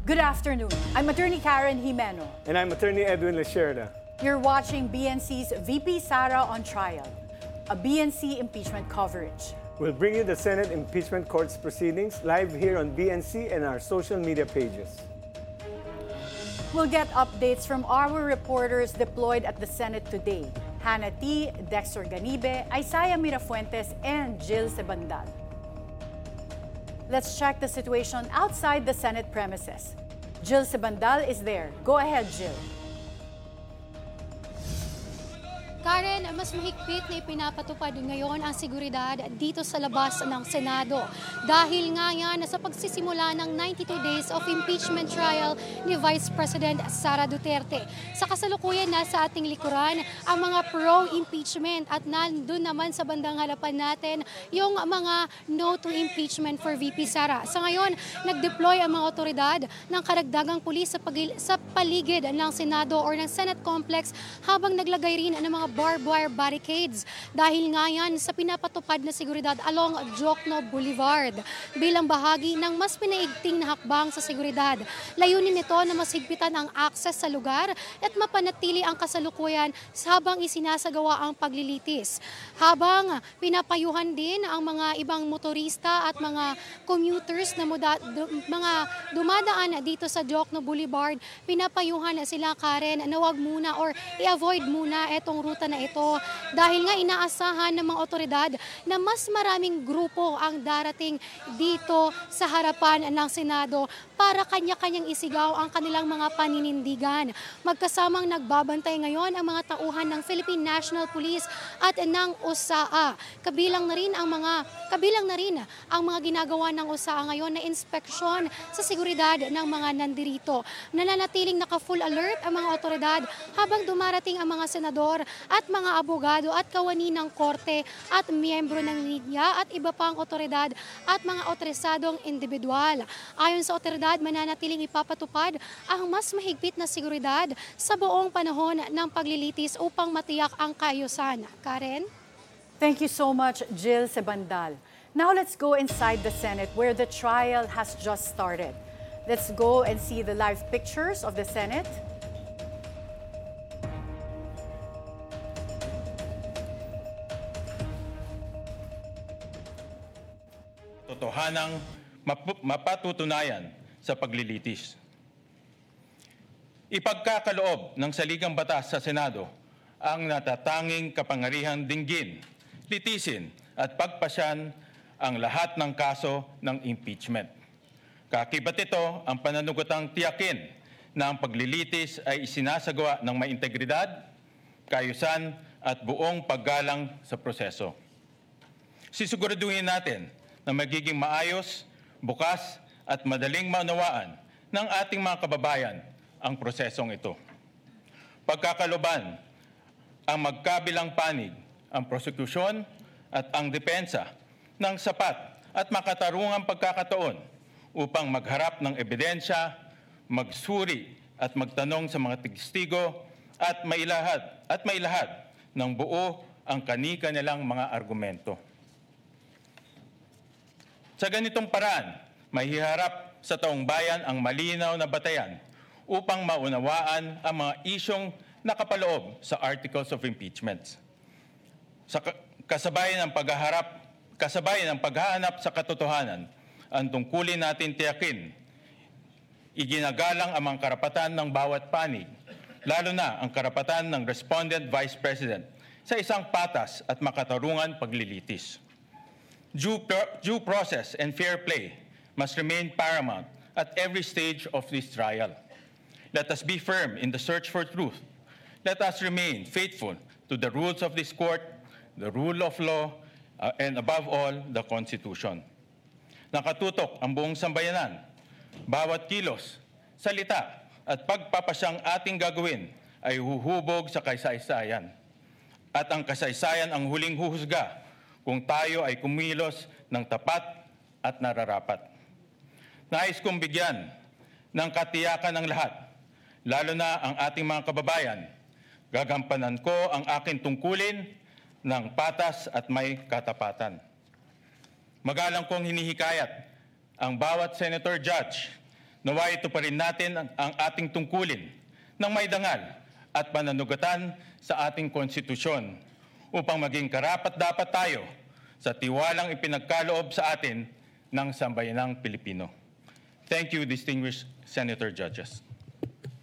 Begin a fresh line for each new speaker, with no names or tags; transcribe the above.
Good afternoon. I'm Attorney Karen Jimeno.
And I'm Attorney Edwin Lecerda.
You're watching BNC's VP Sara on Trial, a BNC impeachment coverage.
We'll bring you the Senate Impeachment Court's proceedings live here on BNC and our social media pages.
We'll get updates from our reporters deployed at the Senate today. Hannah T., Dexter Ganibe, Isaiah Mirafuentes, and Jill Sebandal. Let's check the situation outside the Senate premises. Jill Sebandal is there. Go ahead, Jill.
Karen, mas mahigpit na ipinapatupad ngayon ang seguridad dito sa labas ng Senado. Dahil nga yan sa pagsisimula ng 92 days of impeachment trial ni Vice President Sara Duterte. Sa kasalukuyan nasa ating likuran ang mga pro-impeachment at nandun naman sa bandang harapan natin yung mga no to impeachment for VP Sara. Sa ngayon, nag-deploy ang mga otoridad ng karagdagang pulis sa paligid ng Senado or ng Senate complex habang naglagay rin ng mga barbed wire barricades dahil nga yan sa pinapatupad na seguridad along Jokno Boulevard bilang bahagi ng mas pinaigting na hakbang sa seguridad. Layunin nito na mas higpitan ang akses sa lugar at mapanatili ang kasalukuyan habang isinasagawa ang paglilitis. Habang pinapayuhan din ang mga ibang motorista at mga commuters na mga dumadaan dito sa Jokno Boulevard, pinapayuhan sila, Karen, na wag muna or i-avoid muna itong ruta na ito dahil nga inaasahan ng mga otoridad na mas maraming grupo ang darating dito sa harapan ng Senado para kanya-kanyang isigaw ang kanilang mga paninindigan. Magkasamang nagbabantay ngayon ang mga tauhan ng Philippine National Police at ng USAA. Kabilang na rin ang mga ginagawa ng USAA ngayon na inspeksyon sa seguridad ng mga nandirito. Nananatiling naka-full alert ang mga otoridad habang dumarating ang mga senador at mga abogado at kawani ng korte at miyembro ng media at iba pang otoridad at mga otorisadong individual. Ayon sa otoridad, mananatiling ipapatupad ang mas mahigpit na seguridad sa buong panahon ng paglilitis upang matiyak ang kaayusan. Karen?
Thank you so much, Jill Sebandal. Now let's go inside the Senate where the trial has just started. Let's go and see the live pictures of the Senate.
Totohanang mapatutunayan sa paglilitis. Ipagkakaloob ng saligang batas sa Senado ang natatanging kapangyarihang dinggin, litisin at pagpasyan ang lahat ng kaso ng impeachment. Kakibat ito ang pananugutang tiyakin na ang paglilitis ay isinasagawa ng may integridad, kaayusan at buong paggalang sa proseso. Sisiguraduhin natin na magiging maayos, bukas at madaling maunawaan ng ating mga kababayan ang prosesong ito. Pagkakaloban ang magkabilang panig, ang prosekusyon at ang depensa ng sapat at makatarungang pagkakataon upang magharap ng ebidensya, magsuri at magtanong sa mga testigo at mailahad ng buo ang kani-kanilang mga argumento. Sa ganitong paraan, mahiharap sa taong bayan ang malinaw na batayan upang maunawaan ang mga isyong nakapaloob sa Articles of Impeachment. Kasabay ng paghahanap sa katotohanan, ang tungkulin natin tiyakin, iginagalang ang mga karapatan ng bawat panig, lalo na ang karapatan ng respondent Vice President sa isang patas at makatarungan paglilitis. Due process and fair play must remain paramount at every stage of this trial. Let us be firm in the search for truth. Let us remain faithful to the rules of this court, the rule of law, and above all, the Constitution. Nakatutok ang buong sambayanan. Bawat kilos, salita, at pagpapasyang ating gagawin ay huhubog sa kasaysayan. At ang kasaysayan ang huling huhusga kung tayo ay kumilos ng tapat at nararapat. Nais kong bigyan ng katiyakan ng lahat, lalo na ang ating mga kababayan. Gagampanan ko ang aking tungkulin ng patas at may katapatan. Magalang kong hinihikayat ang bawat senator judge Nawa ito pa rin natin ang ating tungkulin ng may dangal at pananugatan sa ating konstitusyon upang maging karapat-dapat tayo sa tiwalang ipinagkaloob sa atin ng sambayanang Pilipino. Thank you, distinguished Senator Judges.